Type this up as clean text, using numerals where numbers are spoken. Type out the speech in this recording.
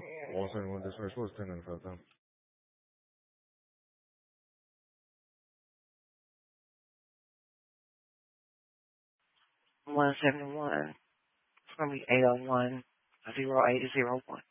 171 dispatch, what's 1095 time? 171. It's going to be 801-0801.